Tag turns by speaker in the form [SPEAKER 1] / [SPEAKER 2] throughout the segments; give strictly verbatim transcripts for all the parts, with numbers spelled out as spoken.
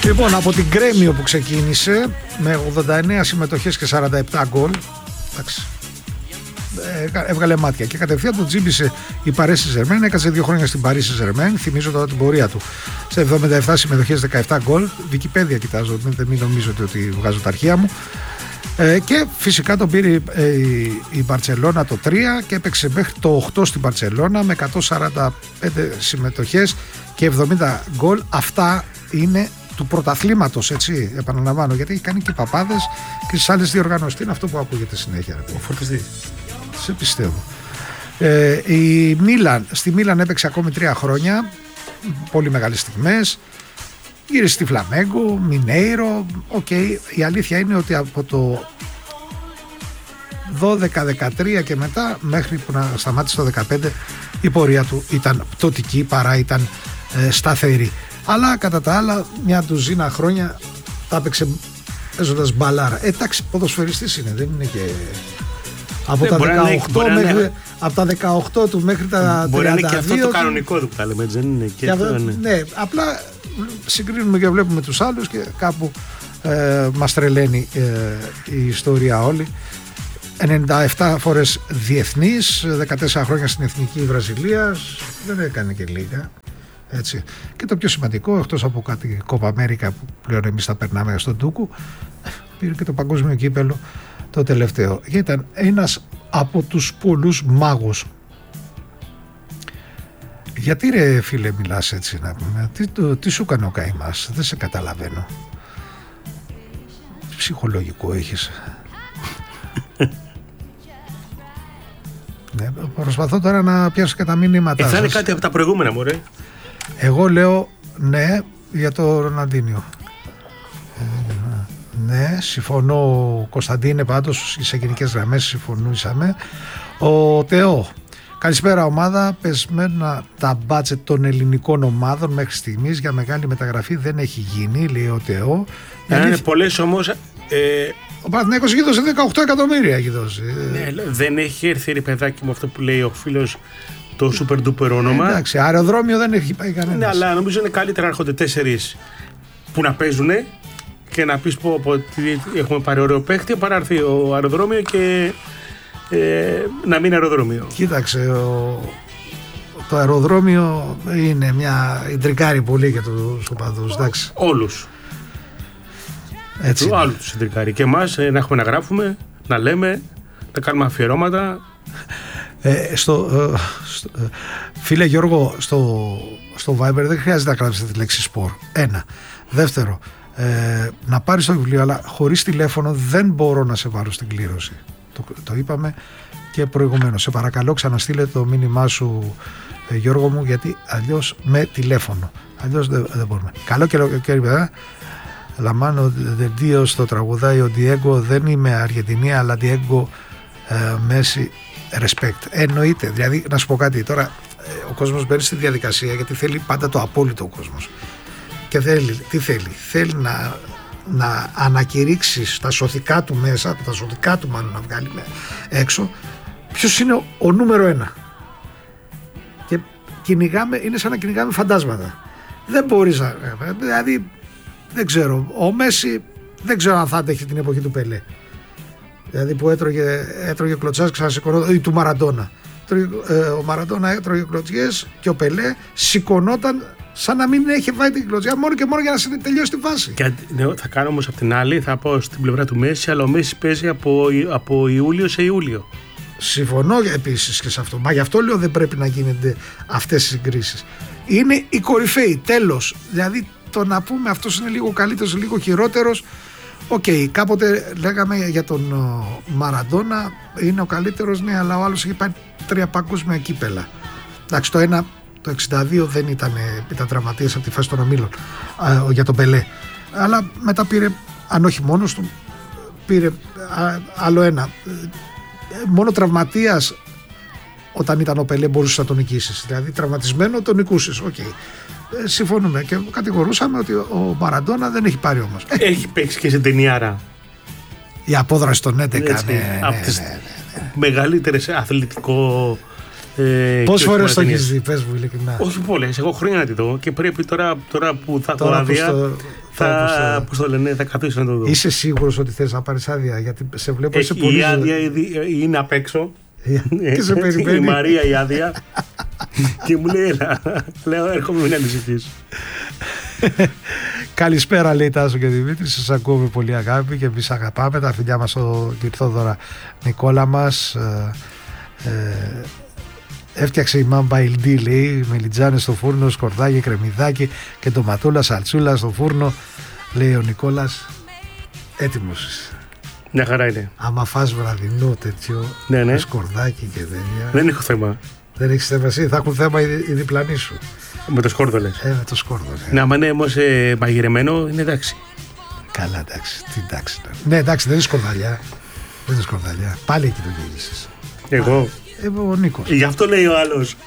[SPEAKER 1] Λοιπόν, από την Γκρέμιο που ξεκίνησε με ογδόντα εννέα συμμετοχές και σαράντα επτά γκολ, εντάξει, έβγαλε μάτια και κατευθείαν τον τζίμπησε η Paris Saint-Germain. Έκατσε δύο χρόνια στην Paris Saint-Germain. Θυμίζω τώρα την πορεία του σε εβδομήντα επτά συμμετοχές, δεκαεπτά γκολ. Wikipedia κοιτάζω, μην νομίζετε ότι βγάζω τα αρχεία μου. Ε, και φυσικά τον πήρε ε, η Μπαρτσελώνα το τρία και έπαιξε μέχρι το οκτώ στην Μπαρτσελώνα με εκατόν σαράντα πέντε συμμετοχές και εβδομήντα γκολ. Αυτά είναι του πρωταθλήματος, έτσι, επαναλαμβάνω, γιατί έχει κάνει και παπάδες και στις άλλες διοργανώσεις. Τι είναι αυτό που ακούγεται συνέχεια?
[SPEAKER 2] Ο φορτιστής.
[SPEAKER 1] Σε πιστεύω. Ε, η Μίλαν, στη Μίλαν έπαιξε ακόμη τρία χρόνια, πολύ μεγάλες στιγμές. Γύρισε στη Φλαμέγκο, Μινέιρο. Οκ, okay. Η αλήθεια είναι ότι από το δώδεκα δεκατρία και μετά μέχρι που να σταμάτησε το δεκαπέντε η πορεία του ήταν πτωτική παρά ήταν ε, σταθερή. Αλλά κατά τα άλλα μια ντουζίνα χρόνια τα έπαιξε παίζοντας μπαλάρα. Ε, εντάξει, ποδοσφαιριστής είναι, δεν είναι και... Από, ναι, τα δεκαοκτώ μέχρι, να... από τα δεκαοκτώ του μέχρι τα
[SPEAKER 2] μπορεί
[SPEAKER 1] τριάντα δύο.
[SPEAKER 2] Μπορεί να είναι και αυτό το κανονικό του που τα λέμε, δεν είναι και, και αυτό, ναι.
[SPEAKER 1] Ναι, απλά συγκρίνουμε και βλέπουμε τους άλλους και κάπου ε, μας τρελαίνει ε, η ιστορία όλη. ενενήντα επτά φορές διεθνής, δεκατέσσερα χρόνια στην Εθνική Βραζιλίας, δεν έκανε και λίγα. Έτσι. Και το πιο σημαντικό, εκτός από κάτι Κόπα Αμέρικα που πλέον εμείς θα περνάμε στον Τούκου, πήρε και το παγκόσμιο κύπελο το τελευταίο. Και ήταν ένας από τους πολλούς μάγους. Γιατί ρε φίλε μιλάς έτσι να πούμε? Τι, το, τι σου έκανε ο καημάς? Δεν σε καταλαβαίνω. Τι ψυχολογικό έχεις? Ναι, προσπαθώ τώρα να πιάσω και τα μηνύματα.
[SPEAKER 2] Ε, θα είναι κάτι από τα προηγούμενα, μωρέ.
[SPEAKER 1] Εγώ λέω ναι για το Ροναντίνιο. Ναι, συμφωνώ, Κωνσταντίνε, πάντως σε γενικές γραμμές συμφωνούσαμε. Ο Τεό, καλησπέρα ομάδα. Πεσμένα τα μπάτζετ των ελληνικών ομάδων μέχρι στιγμής για μεγάλη μεταγραφή δεν έχει γίνει, λέει ο Τεό.
[SPEAKER 2] Είναι αλήθεια... πολλές όμως. Ε...
[SPEAKER 1] Ο Παναθηναϊκός έχει δώσει δεκαοκτώ εκατομμύρια. Έχει δώσει.
[SPEAKER 2] Ναι, δεν έχει έρθει ρε παιδάκι με αυτό που λέει ο φίλος το super duper όνομα.
[SPEAKER 1] Ε, εντάξει, αεροδρόμιο δεν έχει πάει κανένας.
[SPEAKER 2] Ναι, αλλά νομίζω είναι καλύτερα να έρχονται τέσσερις που να παίζουνε και να πεις πω ότι έχουμε πάρει ωραίο παίχτη, παρά έρθει ο αεροδρόμιο και ε, να μην είναι αεροδρόμιο.
[SPEAKER 1] Κοίταξε, ο, το αεροδρόμιο είναι μια ιντρικάρει πολύ για τους οπαδούς, εντάξει.
[SPEAKER 2] Όλους.
[SPEAKER 1] Έτσι.
[SPEAKER 2] Του άλλου τους ιντρικάρει. Και εμάς ε, να έχουμε να γράφουμε, να λέμε, να κάνουμε αφιερώματα.
[SPEAKER 1] Ε, στο, ε, στο, ε, φίλε Γιώργο, στο, στο Viber δεν χρειάζεται να γράψετε τη λέξη σπορ. Ένα. Δεύτερο, Ε, να πάρεις το βιβλίο, αλλά χωρίς τηλέφωνο δεν μπορώ να σε βάλω στην κλήρωση. Το, το είπαμε και προηγουμένως. Σε παρακαλώ, ξαναστείλε το μήνυμά σου, ε, Γιώργο μου, γιατί αλλιώς με τηλέφωνο. Αλλιώς δεν, δεν μπορούμε. Καλό καιρό, παιδιά. Λαμβάνω δελτίο στο τραγουδάει ο Διέγκο. Δεν είμαι Αργεντινή, αλλά Διέγκο ε, Μέση respect. Εννοείται. Δηλαδή, να σου πω κάτι τώρα. Ε, ο κόσμος μπαίνει στη διαδικασία γιατί θέλει πάντα το απόλυτο ο κόσμος. Και θέλει, τι θέλει, θέλει να, να ανακηρύξει στα σωθικά του μέσα, από τα σωθικά του μάλλον να βγάλει έξω, ποιος είναι ο, ο νούμερο ένα. Και κυνηγάμε, είναι σαν να κυνηγάμε φαντάσματα. Δεν μπορείς να, δηλαδή δεν ξέρω, ο Μέση δεν ξέρω αν θα άντεχε την εποχή του Πελέ. Δηλαδή που έτρωγε, έτρωγε κλωτσάς ξανασηκωνόταν, ή του Μαραντόνα. Ο Μαραντόνα έτρωγε κλωτσιές και ο Πελέ σηκωνόταν σαν να μην έχει βάλει την κλωτσιά μόνο και μόνο για να τελειώσει τη φάση.
[SPEAKER 2] Και, ναι, θα κάνω όμως από την άλλη, θα πάω στην πλευρά του Μέση, αλλά ο Μέση παίζει από, από Ιούλιο σε Ιούλιο.
[SPEAKER 1] Συμφωνώ επίσης και σε αυτό. Μα γι' αυτό λέω δεν πρέπει να γίνονται αυτές οι συγκρίσεις. Είναι οι κορυφαίοι, τέλος. Δηλαδή το να πούμε αυτός είναι λίγο καλύτερος, λίγο χειρότερος. Οκ, okay, κάποτε λέγαμε για τον Μαραντόνα είναι ο καλύτερος, ναι, αλλά ο άλλος έχει πάρει τρία παγκόσμια κύπελα. Εντάξει, το ένα το εξήντα δύο δεν ήταν, ήταν τραυματίας από τη φάση των ομίλων α, για τον Πελέ. Αλλά μετά πήρε, αν όχι μόνος του, πήρε α, άλλο ένα. Μόνο τραυματίας όταν ήταν ο Πελέ μπορούσε να τον νικήσεις. Δηλαδή τραυματισμένο τον νικούσες. Οκ. Okay. Ε, συμφωνούμε και κατηγορούσαμε ότι ο Μαραντόνα δεν έχει πάρει όμως.
[SPEAKER 2] Έχει παίξει και σε ταινιάρα.
[SPEAKER 1] Η απόδραση των έντεκα. Ναι, ναι,
[SPEAKER 2] από
[SPEAKER 1] ναι,
[SPEAKER 2] τις
[SPEAKER 1] ναι, ναι.
[SPEAKER 2] μεγαλύτερες αθλητικό.
[SPEAKER 1] Ε, Πόσες φορές το έχεις δει, πες μου ειλικρινά?
[SPEAKER 2] Όχι πολλές, εγώ χρόνια να τη δω και πρέπει τώρα, τώρα που θα
[SPEAKER 1] τώρα
[SPEAKER 2] το άδεια
[SPEAKER 1] στο...
[SPEAKER 2] θα, πώς το λένε, θα καθίσω να το δω.
[SPEAKER 1] Είσαι σίγουρος ότι θες να πάρεις άδεια? Γιατί σε βλέπω, είσαι
[SPEAKER 2] Έχει,
[SPEAKER 1] πολύ...
[SPEAKER 2] η άδεια είναι απ' έξω.
[SPEAKER 1] Και σε περιμένει.
[SPEAKER 2] Η Μαρία η άδεια. Και μου λέει, έλα, λέω, έρχομαι, μην ανησυχείς.
[SPEAKER 1] Καλησπέρα, λέει Τάσο και Δημήτρη. Σας ακούω με πολύ αγάπη και εμείς αγαπάμε. Τα φιλιά μας στον Κυρθόδωρα Νικόλα μας. Ε, ε, έφτιαξε η μάμπα Ιλντή, λέει, μελιτζάνες στο φούρνο, σκορδάκι, κρεμμυδάκι και ντοματούλα, σαλτσούλα στο φούρνο, λέει ο Νικόλας. Έτοιμος.
[SPEAKER 2] Μια χαρά είναι.
[SPEAKER 1] Άμα φας βραδινό τέτοιο,
[SPEAKER 2] ναι, ναι.
[SPEAKER 1] με σκορδάκι και τέτοια.
[SPEAKER 2] Δεν έχω θέμα.
[SPEAKER 1] Δεν έχεις θέμα εσύ, θα έχουν θέμα οι, οι διπλανοί σου.
[SPEAKER 2] Με το σκόρδο λες.
[SPEAKER 1] Ε, με το σκόρδο, ναι.
[SPEAKER 2] Να, άμα είναι όμως ε, μαγειρεμένο, είναι εντάξει.
[SPEAKER 1] Καλά, εντάξει. Τι εντάξει. Ναι, εντάξει, δεν είναι σκορδαλιά. Δεν είναι σκορδαλιά. Πάλι εκεί το γύρισες.
[SPEAKER 2] Εγώ.
[SPEAKER 1] Ε, ο Νίκος.
[SPEAKER 2] Γι' αυτό λέει ο άλλος.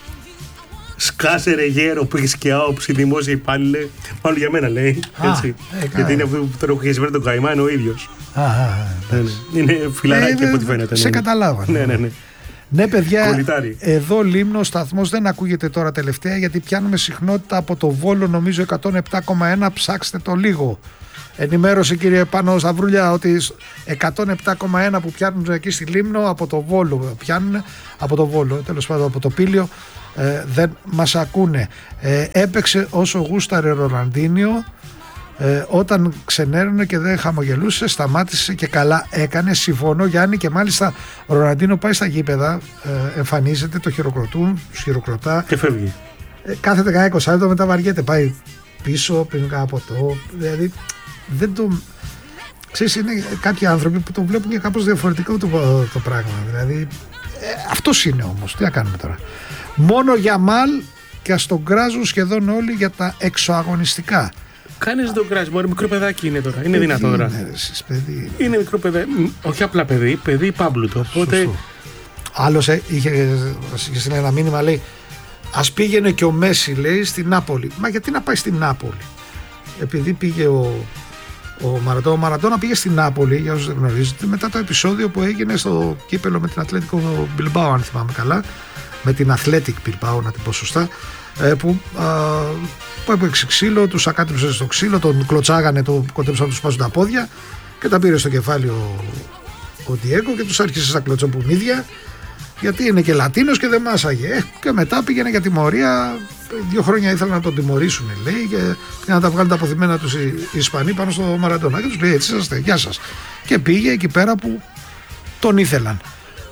[SPEAKER 2] Σκάσε ρε γέρο που έχεις και άποψη δημόσια υπάλληλε. Μάλλον για μένα λέει.
[SPEAKER 1] Α,
[SPEAKER 2] έτσι.
[SPEAKER 1] Ε,
[SPEAKER 2] γιατί είναι αυτό που τώρα έχω χειρισμένο τον καημά, είναι ο ίδιος.
[SPEAKER 1] Α, α, α,
[SPEAKER 2] είναι φιλαράκι
[SPEAKER 1] ε,
[SPEAKER 2] από ό,τι φαίνεται.
[SPEAKER 1] Σε καταλάβα.
[SPEAKER 2] Ναι, ναι, ναι.
[SPEAKER 1] Ναι, παιδιά,
[SPEAKER 2] Κολυτάρι.
[SPEAKER 1] εδώ Λίμνο, ο σταθμός δεν ακούγεται τώρα τελευταία γιατί πιάνουμε συχνότητα από το Βόλο, νομίζω εκατόν επτά κόμμα ένα. Ψάξτε το λίγο. Ενημέρωσε, κύριε Πάνο Σταυρούλια, ότι εκατόν επτά κόμμα ένα που πιάνουν εκεί στη Λίμνο από το Βόλο, πιάνουν από το Βόλο, τέλος πάντων από το Πήλιο, ε, δεν μας ακούνε. Ε, έπαιξε όσο γούσταρε Ροναλντίνιο. Ε, όταν ξενέρωνε και δεν χαμογελούσε, σταμάτησε και καλά έκανε. Συμφωνώ, Γιάννη, και μάλιστα ο Ροναντίνο πάει στα γήπεδα, ε, εμφανίζεται, το χειροκροτούν, του χειροκροτά
[SPEAKER 2] και φεύγει.
[SPEAKER 1] Ε, κάθεται κανένα είκοσι λεπτό, μετά βαριέται, πάει πίσω, πίνει κάνα ποτό. Δηλαδή δεν το. Ξέρεις, είναι κάποιοι άνθρωποι που το βλέπουν και κάπως διαφορετικό το, το πράγμα. Δηλαδή ε, αυτός είναι όμως. Τι να κάνουμε τώρα. Μόνο για Μαλ και ας τον κράζουν σχεδόν όλοι για τα εξωαγωνιστικά.
[SPEAKER 2] Κάνεις τον κράζ, μωρέ, μικρό παιδάκι είναι τώρα. Είναι δυνατόν τώρα.
[SPEAKER 1] Είναι, εσείς, παιδί.
[SPEAKER 2] Είναι μικρό παιδάκι. Όχι απλά παιδί, παιδί Πάμπλουτο. Οπότε.
[SPEAKER 1] Άλλος ε, είχε στην ένα μήνυμα, λέει, ας πήγαινε και ο Μέση, λέει, στην Νάπολη. Μα γιατί να πάει στην Νάπολη? Επειδή πήγε ο, ο Μαραντόνα. Ο Μαραντόνα πήγε στην Νάπολη, για όσους δεν γνωρίζετε, μετά το επεισόδιο που έγινε στο κύπελο με την Ατλέτικο Μπιλμπάο, αν θυμάμαι καλά. Με την Athletic Bilbao, να την πω σωστά, που, α, που έπαιξε ξύλο, τους ακάτεψε στο ξύλο, τον κλωτσάγανε, το κοντέψαν να τους σπάσουν τα πόδια και τα πήρε στο κεφάλι ο, ο Διέγκο και τους άρχισε στα κλωτσοπουνίδια, γιατί είναι και Λατίνος και δεν μάσαγε. Ε, και μετά πήγαινε για τιμωρία, δύο χρόνια ήθελαν να τον τιμωρήσουν, λέει, και, και να τα βγάλουν τα αποθυμένα τους οι, οι Ισπανοί πάνω στο Μαραντόνα. Και τους λέει, έτσι είσαστε, γεια σας. Και πήγε εκεί πέρα που τον ήθελαν.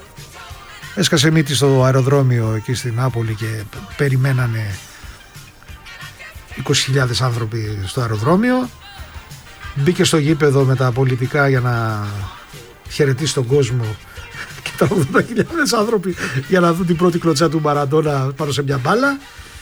[SPEAKER 1] Έσκασε μύτη στο αεροδρόμιο εκεί στην Νάπολη και περιμένανε είκοσι χιλιάδες άνθρωποι στο αεροδρόμιο. Μπήκε στο γήπεδο με τα πολιτικά για να χαιρετήσει τον κόσμο και τα ογδόντα χιλιάδες άνθρωποι για να δουν την πρώτη κλωτσιά του Μαραντόνα πάνω σε μια μπάλα.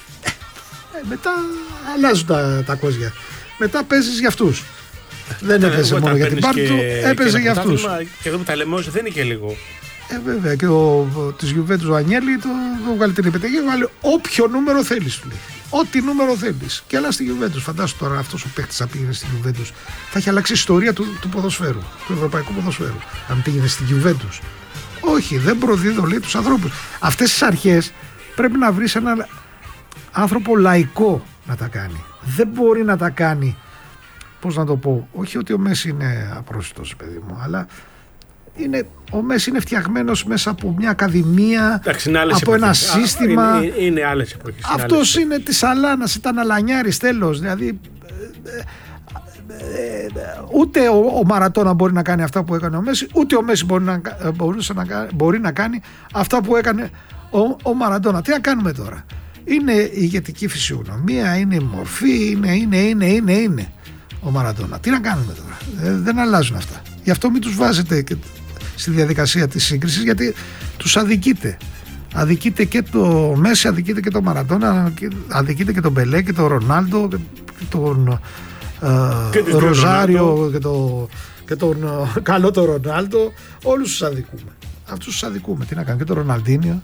[SPEAKER 1] Ε, μετά αλλάζουν τα, τα κόζια. Μετά παίζεις για αυτούς. Δεν έπαιζε μόνο για την πάρτι του, έπαιζε για αυτούς.
[SPEAKER 2] Και εδώ που τα λέμε, δεν είναι και λίγο.
[SPEAKER 1] Ε, βέβαια, και ο, ο, της Γιουβέντους ο Ανιέλη το, το βγάλει την επιταγή, βάλει όποιο νούμερο θέλεις, του λέει. Ό,τι νούμερο θέλεις. Και άλλα στη Γιουβέντους. Φαντάσου τώρα αυτός ο παίκτης θα πήγαινε στη Γιουβέντους. Θα έχει αλλάξει η ιστορία του, του ποδοσφαίρου, του ευρωπαϊκού ποδοσφαίρου. Αν πήγαινε στη Γιουβέντους. Όχι, δεν προδίδω, λέει, τους ανθρώπους. Αυτές τις αρχές πρέπει να βρεις έναν άνθρωπο λαϊκό να τα κάνει. Δεν μπορεί να τα κάνει, πώς να το πω, όχι ότι ο Μέση είναι απρόσιτος, παιδί μου, αλλά. Είναι, ο Μέση είναι φτιαγμένος μέσα από μια ακαδημία,
[SPEAKER 2] εντάξει,
[SPEAKER 1] από ένα σύστημα.
[SPEAKER 2] Α, είναι, είναι άλλες εποχές.
[SPEAKER 1] Αυτός είναι της Αλάνας, ήταν αλανιάρης, τέλος. Δηλαδή, ε, ε, ούτε ο, ο Μαραντόνα μπορεί να κάνει αυτά που έκανε ο Μέση, ούτε ο Μέση μπορεί να, μπορούσε να, μπορεί να κάνει αυτά που έκανε ο, ο Μαραντόνα. Τι να κάνουμε τώρα? Είναι η ηγετική φυσιογνωμία, είναι η μορφή, είναι, είναι, είναι, είναι, είναι ο Μαραντόνα. Τι να κάνουμε τώρα? Ε, δεν αλλάζουν αυτά. Γι' αυτό μην τους βάζετε και στη διαδικασία της σύγκρισης, γιατί τους αδικείτε. Αδικείτε και το Μέση, αδικείτε και το Μαραντόνα, αδικείτε και τον Μπελέ και τον Ρονάλντο και τον ε, Ροζάριο και, το, και τον ε, καλό τον Ρονάλντο. Όλους τους αδικούμε. Αυτούς τους αδικούμε. Τι να κάνουμε? Και τον Ροναλντίνιο.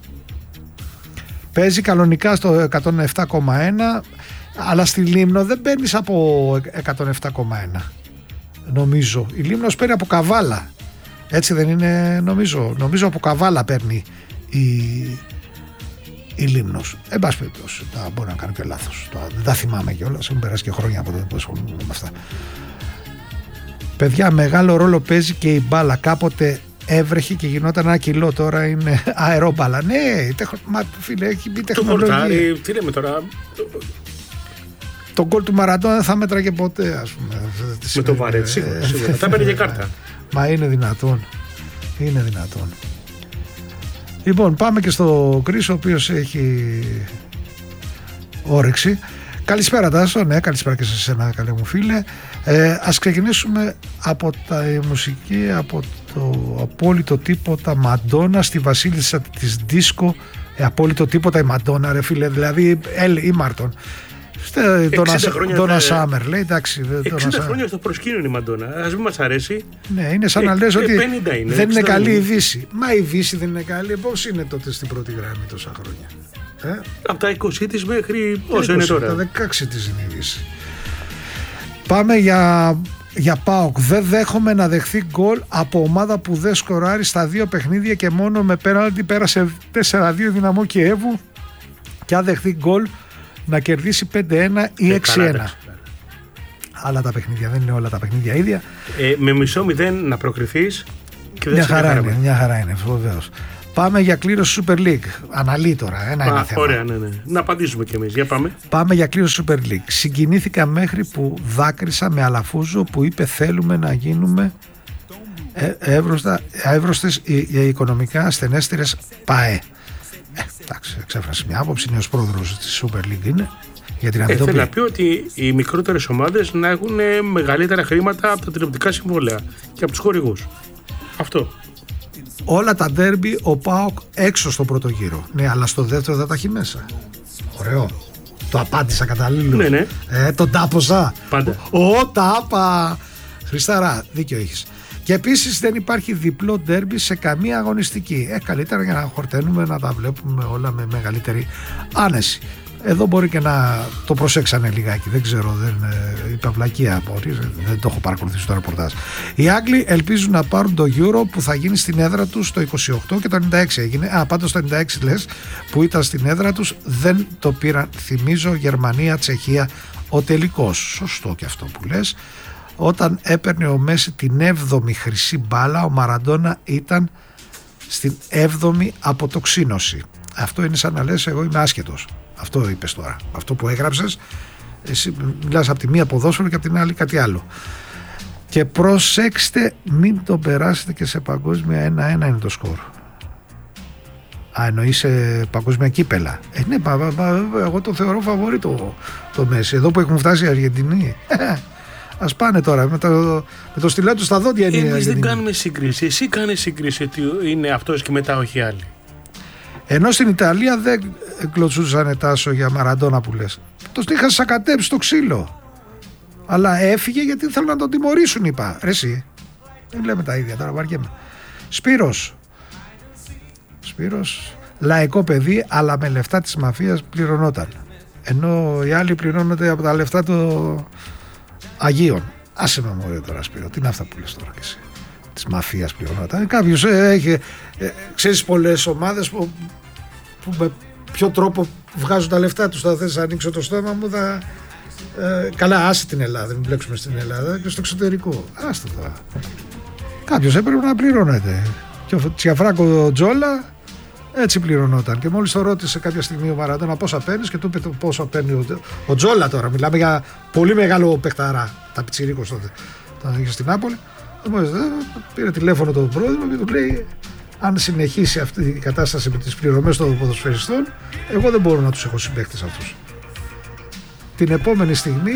[SPEAKER 1] Παίζει κανονικά στο εκατόν επτά κόμμα ένα, αλλά στη Λίμνο δεν παίρνεις από εκατόν επτά κόμμα ένα. Νομίζω. Η Λίμνος παίρνει από Καβάλα. Έτσι δεν είναι? Νομίζω. Νομίζω από Καβάλα παίρνει η, η Λίμνος. Εν πάση περιπτώσει, μπορεί να κάνω και λάθος. Δεν τα θυμάμαι κιόλας, έχουν περάσει και χρόνια από τότε που ασχολούμαι με αυτά. Παιδιά, μεγάλο ρόλο παίζει και η μπάλα. Κάποτε έβρεχε και γινόταν ένα κιλό, τώρα είναι αερόμπαλα. Ναι, τεχ... μα φίλε, έχει μπει τεχνολογία.
[SPEAKER 2] Το πορτάρι, τι λέμε τώρα.
[SPEAKER 1] Το γκολ του Μαραντόνα δεν θα μέτραγε ποτέ, ας πούμε.
[SPEAKER 2] Με το βαρέτ, σίγουρα. σίγουρα. Θα παίρνει και κάρτα.
[SPEAKER 1] Μα είναι δυνατόν. Είναι δυνατόν. Λοιπόν, πάμε και στο Κρις, ο οποίος έχει όρεξη. Καλησπέρα Τάσο, ναι, καλησπέρα και σε εσένα καλέ μου φίλε. Ε, ας ξεκινήσουμε από τα η μουσική, από το απόλυτο τίποτα Μαντόνα στη βασίλισσα της δίσκο. Ε, απόλυτο τίποτα η Μαντόνα ρε φίλε, δηλαδή Ελ ή Μάρτον. Ντόνα Σάμερ λέει, εντάξει.
[SPEAKER 2] εξήντα χρόνια στο προσκήνιο είναι η Μαντόνα. Ας μην μας αρέσει.
[SPEAKER 1] Ναι, είναι σαν να λες ότι
[SPEAKER 2] είναι,
[SPEAKER 1] δεν είναι καλή η Δύση. Μα η Δύση δεν είναι καλή. Πώς είναι τότε στην πρώτη γραμμή τόσα χρόνια? Ε?
[SPEAKER 2] Από τα είκοσι της μέχρι όσο είναι τώρα.
[SPEAKER 1] Τα δεκαέξι της είναι η Δύση. Πάμε για, για ΠΑΟΚ. Δεν δέχομαι να δεχθεί γκολ από ομάδα που δεν σκοράρει στα δύο παιχνίδια και μόνο με πέναλτι πέρασε τέσσερα δύο Δυναμό Κιέβου, και αν δεχθεί γκολ να κερδίσει πέντε ένα ή έξι ένα. Άλλα τα παιχνίδια, δεν είναι όλα τα παιχνίδια ίδια.
[SPEAKER 2] Ε, με μισό μηδέν να προκριθείς και δεν
[SPEAKER 1] μια χαρά είναι, μια χαρά είναι, βεβαίως. Πάμε για κλήρωση Super League. Αναλύει τώρα, ένα είναι θέμα.
[SPEAKER 2] Ωραία, ναι, ναι. Να απαντήσουμε κι εμείς. Για πάμε.
[SPEAKER 1] Πάμε για κλήρωση Super League. Συγκινήθηκα μέχρι που δάκρυσα με Αλαφούζο που είπε θέλουμε να γίνουμε εύρωστες οικονομικά ασθενέστερες ΠΑΕ. Ε, εντάξει, εξέφρασε μια άποψη, είναι ως πρόεδρος της Super League είναι. Για την
[SPEAKER 2] ε, θέλω να πει ότι οι μικρότερες ομάδες να έχουν μεγαλύτερα χρήματα από τα τηλεοπτικά συμβόλαια και από τους χορηγούς. Αυτό.
[SPEAKER 1] Όλα τα ντέρμπι ο ΠΑΟΚ έξω στο πρώτο γύρο. Ναι, αλλά στο δεύτερο δεν τα έχει μέσα. Ωραίο. Το απάντησα καταλήλως.
[SPEAKER 2] Ναι, ναι.
[SPEAKER 1] Ε, τον τάποσα.
[SPEAKER 2] Πάντα.
[SPEAKER 1] Ω, τάπα. Χριστάρα, δίκιο έχεις. Και επίσης δεν υπάρχει διπλό ντέρμπι σε καμία αγωνιστική. Ε, καλύτερα για να χορταίνουμε, να τα βλέπουμε όλα με μεγαλύτερη άνεση. Εδώ μπορεί και να το προσέξανε λιγάκι, δεν ξέρω, δεν, η παυλακία μπορεί, δεν το έχω παρακολουθήσει το ρεπορτάζ. Οι Άγγλοι ελπίζουν να πάρουν το Euro που θα γίνει στην έδρα τους το είκοσι οκτώ και το ενενήντα έξι έγινε. Α, πάντως το ενενήντα έξι λες που ήταν στην έδρα τους δεν το πήραν, θυμίζω, Γερμανία, Τσεχία, ο τελικός. Σωστό και αυτό που λες. Όταν έπαιρνε ο Μέση την έβδομη χρυσή μπάλα, ο Μαραντόνα ήταν στην έβδομη αποτοξίνωση. Αυτό είναι σαν να λες εγώ είμαι άσχετος. Αυτό είπες τώρα. Αυτό που έγραψες, εσύ μιλάς από τη μία ποδόσφαιρο και από την άλλη κάτι άλλο. Και προσέξτε, μην το περάσετε και σε παγκόσμια ένα ένα είναι το σκορ. Α, εννοεί σε παγκόσμια κύπελα. Ε, ναι, πα, πα, πα, εγώ το θεωρώ φαβορί το, το Μέση. Εδώ που έχουν φτάσει οι Αργεντινοί. Ας πάνε τώρα με το, με το στυλά του στα δόντια.
[SPEAKER 2] Εμείς δεν κάνουμε σύγκριση. Εσύ κάνεις σύγκριση ότι είναι αυτός και μετά όχι άλλοι.
[SPEAKER 1] Ενώ στην Ιταλία δεν κλωτσούσαν Τάσο για Μαραντόνα που λες. Το είχαν σακατέψει στο ξύλο. Αλλά έφυγε γιατί θέλουν να τον τιμωρήσουν, είπα. Ρε εσύ. Δεν λέμε τα ίδια τώρα, βαριέμαι. Σπύρος. Σπύρος. Λαϊκό παιδί, αλλά με λεφτά της μαφίας πληρωνόταν. Ενώ οι άλλοι πληρώνονται από τα λεφτά των Αγίων. Άσε με μωρέ τώρα, Σπύρο. Τι είναι αυτά που λες τώρα και εσύ? Της μαφίας πληρωνόταν. Κάποιος ε, έχει, ε, ξέρεις πολλές ομάδες που, που με ποιο τρόπο βγάζουν τα λεφτά τους. Θα θες να ανοίξω το στόμα μου, θα, ε, καλά άσε την Ελλάδα, μην μπλέξουμε στην Ελλάδα και στο εξωτερικό. Άστε τώρα. Κάποιος έπρεπε να πληρώνεται. Και ο Τσιαφράκο Τζόλα έτσι πληρωνόταν. Και μόλις το ρώτησε κάποια στιγμή ο Μαραντόνα πόσα παίρνεις και του είπε πόσα παίρνει ο, ο Τζόλα τώρα. Μιλάμε για πολύ μεγάλο παιχταρά. Τα πιτσιρίκος τότε. Όταν είχε στην Νάπολη. Πήρε τηλέφωνο τον πρόεδρο και του λέει αν συνεχίσει αυτή η κατάσταση με τις πληρωμές των ποδοσφαιριστών, εγώ δεν μπορώ να τους έχω συμπαίκτες αυτούς. Την επόμενη στιγμή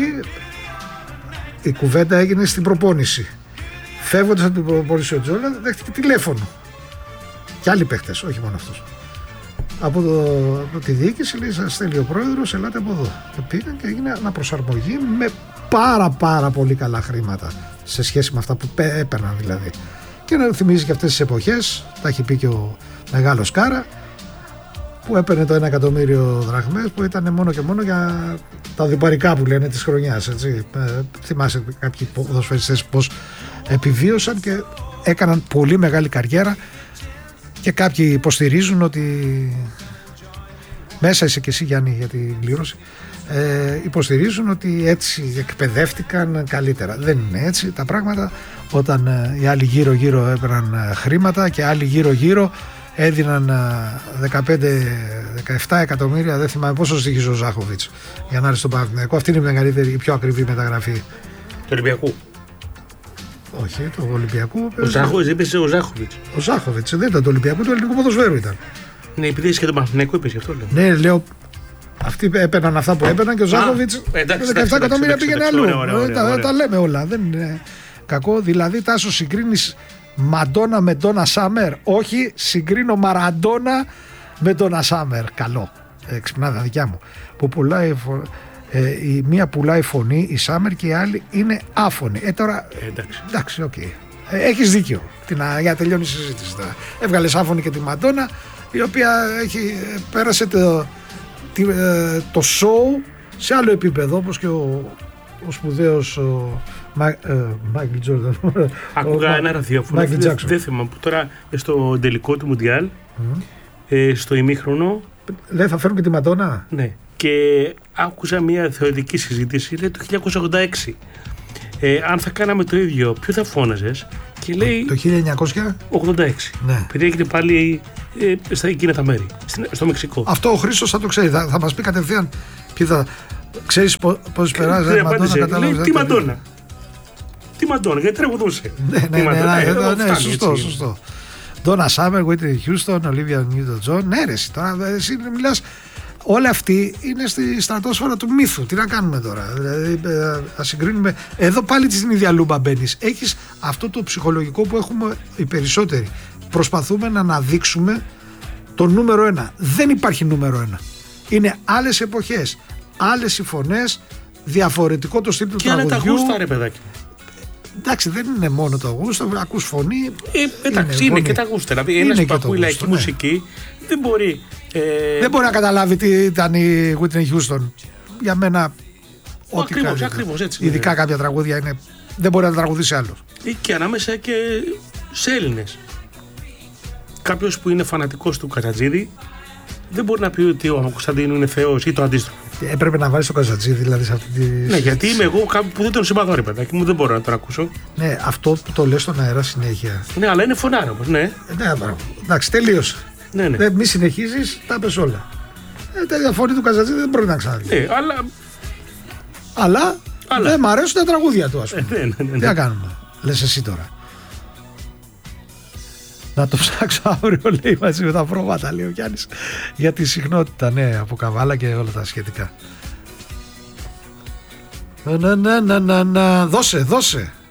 [SPEAKER 1] η κουβέντα έγινε στην προπόνηση. Φεύγοντας από την προπόνηση ο Τζόλα δέχτηκε τηλέφωνο και άλλοι παίκτες, όχι μόνο αυτός, από, το, από τη διοίκηση. Λέει σας στέλνει ο πρόεδρος, ελάτε από εδώ. Και πήγαν και έγινε αναπροσαρμογή με πάρα πάρα πολύ καλά χρήματα σε σχέση με αυτά που έπαιρναν δηλαδή. Και να θυμίζει και αυτές τις εποχές, τα έχει πει και ο μεγάλος Κάρα, που έπαιρνε το ένα εκατομμύριο δραχμές που ήταν μόνο και μόνο για τα διπαρικά που λένε της χρονιάς, έτσι. Ε, θυμάσαι κάποιοι ποδοσφαιριστές πως επιβίωσαν και έκαναν πολύ μεγάλη καριέρα, και κάποιοι υποστηρίζουν ότι μέσα είσαι και εσύ Γιάννη για την κλήρωση, ε, υποστηρίζουν ότι έτσι εκπαιδεύτηκαν καλύτερα. Δεν είναι έτσι τα πράγματα. Όταν ε, οι άλλοι γύρω γύρω έπαιρναν ε, χρήματα και άλλοι γύρω γύρω έδιναν ε, δεκαπέντε δεκαεπτά εκατομμύρια, δεν θυμάμαι πόσο στοιχίζει ο Ζάχοβιτς για να έρθει στον Παναθηναϊκό. Αυτή είναι η μεγαλύτερη, η πιο ακριβή μεταγραφή
[SPEAKER 2] του Ολυμπιακού.
[SPEAKER 1] Όχι, του Ολυμπιακού.
[SPEAKER 2] Ο Ζάχοβιτς, είπε ο Ζάχοβιτς.
[SPEAKER 1] Ο Ζάχοβιτς δεν ήταν του Ολυμπιακού, του ελληνικού ποδοσφαίρου ήταν.
[SPEAKER 2] Ναι, επειδή είσαι και τον Παναθηναϊκό, είπε γι' αυτό λέω.
[SPEAKER 1] Ναι, λέω. Αυτοί έπαιρναν αυτά που έπαιρναν και ο Ζάχοβιτς με δεκαεπτά εκατομμύρια πήγαινε αλλού. Δεν τα λέμε όλα. Δεν είναι κακό. Δηλαδή, Τάσο, συγκρίνεις Μαντόνα με Ντόνα Σάμερ. Όχι, συγκρίνω Μαραντόνα με Ντόνα Σάμερ. Καλό. Ξυπνάδα δικιά μου. Που πουλάει. Ε, η μία πουλάει φωνή, η Σάμερ, και η άλλη είναι άφωνη. Ε, τώρα.
[SPEAKER 2] Ε, εντάξει.
[SPEAKER 1] Εντάξει, οκ. Okay. Ε, έχεις δίκιο. Την, για να τελειώνει η συζήτηση. Έβγαλες άφωνη και τη Μαντόνα, η οποία έχει, πέρασε το, το show σε άλλο επίπεδο, όπως και ο, ο σπουδαίος Μάικλ Τζόρνταν.
[SPEAKER 2] Άκουγα ένα ραδιόφωνο, δεν θυμάμαι, που τώρα στο τελικό του Μουντιάλ, mm. ε, στο ημίχρονο.
[SPEAKER 1] Λέει θα φέρουν και τη Μαντόνα.
[SPEAKER 2] Ναι. Και άκουσα μια θεωρητική συζήτηση, λέει το χίλια εννιακόσια ογδόντα έξι. Ε, αν θα κάναμε το ίδιο, ποιο θα φώναζες? Και λέει
[SPEAKER 1] το χίλια εννιακόσια ογδόντα έξι.
[SPEAKER 2] Ναι. Επειδή έγινε πάλι ε, στα εκείνα τα μέρη, στο Μεξικό.
[SPEAKER 1] Αυτό ο Χρήστος θα το ξέρει, θα, θα μας πει κατευθείαν ποιοι θα. Ξέρεις πώς περάζει η Μαντόνα, κατάλαβες?
[SPEAKER 2] Τι Μαντόνα. Τι Μαντόνα, γιατί τραγουδούσε.
[SPEAKER 1] Ναι, ναι, ναι, σωστό, σωστό. Ντόνα Σάμερ, Whitney Houston, Olivia Newton-John. Ναι, ρε, τώρα εσύ μιλάς. Όλοι αυτοί είναι στη στρατόσφαιρα του μύθου. Τι να κάνουμε τώρα? Δηλαδή, θα συγκρίνουμε. Εδώ πάλι στην ίδια λούμπα μπαίνεις. Έχεις αυτό το ψυχολογικό που έχουμε οι περισσότεροι. Προσπαθούμε να αναδείξουμε το νούμερο ένα. Δεν υπάρχει νούμερο ένα. Είναι άλλες εποχές, άλλες οι φωνές, διαφορετικό το στυλ του τραγουδιού.
[SPEAKER 2] Και άλλα τα γούστα, ρε παιδάκι.
[SPEAKER 1] Εντάξει, δεν είναι μόνο το γούστο, ακούς φωνή.
[SPEAKER 2] Ε, εντάξει, είναι, είναι και τα γούστα. Δηλαδή, ένας που ακούει λαϊκή ναι. μουσική δεν μπορεί. Ε...
[SPEAKER 1] Δεν μπορεί να καταλάβει τι ήταν η Whitney Houston. Για μένα, ό,τι
[SPEAKER 2] ακριβώς, ακριβώς έτσι.
[SPEAKER 1] Ειδικά ναι. κάποια τραγούδια είναι. Δεν μπορεί να τα τραγουδήσει άλλος.
[SPEAKER 2] Και ανάμεσα και σε Έλληνες. Κάποιος που είναι φανατικός του Καρατζίδη δεν μπορεί να πει ότι ο Κωνσταντίνου είναι θεός ή το αντίστροφο.
[SPEAKER 1] Έπρεπε να βάλεις το Καρατζίδη δηλαδή σε αυτή τη.
[SPEAKER 2] Ναι, γιατί είμαι εγώ κάποιο που δεν τον συμπαθώ, ρε παιδάκι μου, δεν μπορώ να τον ακούσω.
[SPEAKER 1] Ναι, αυτό που το λες στον αέρα συνέχεια.
[SPEAKER 2] Ναι, αλλά είναι φωνάρα όμως, ναι.
[SPEAKER 1] Ναι, εντάξει, τελείωσε.
[SPEAKER 2] Ναι, ναι.
[SPEAKER 1] Μη συνεχίζεις, τα πες όλα. Ε, τέτοια φωνή του Καρατζίδη δεν μπορεί να ξαναδεί.
[SPEAKER 2] Ναι, αλλά.
[SPEAKER 1] Αλλά, αλλά. δεν μ' αρέσουν τα τραγούδια του, ας πούμε.
[SPEAKER 2] Ε, ναι, ναι, ναι, ναι.
[SPEAKER 1] Τι να κάνουμε, λες εσύ τώρα. Να το ψάξω αύριο, λέει, μαζί με τα πρόβατα, λέει ο Γιάννης, για τη συχνότητα, ναι, από Καβάλα και όλα τα σχετικά. Να, να, να, να, να, δώσε, δώσε.